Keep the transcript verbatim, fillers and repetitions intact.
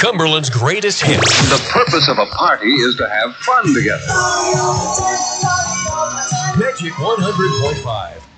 Cumberland's greatest hits. The purpose of a party is to have fun together. Magic one hundred point five.